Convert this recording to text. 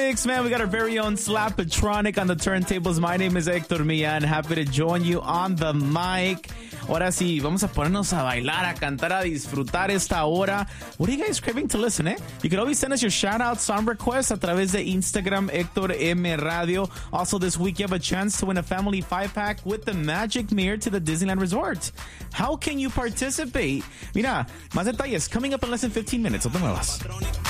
Man, we got our very own Slapatronic on the turntables. My name is Hector Millan. Happy to join you on the mic. Ahora sí, vamos a ponernos a bailar, a cantar, a disfrutar esta hora. What are you guys craving to listen, eh? You can always send us your shout-out song requests a través de Instagram, Hector M Radio. Also, this week, you have a chance to win a family 5-pack with the Magic Mirror to the Disneyland Resort. How can you participate? Mira, más detalles coming up in less than 15 minutes. No te muevas.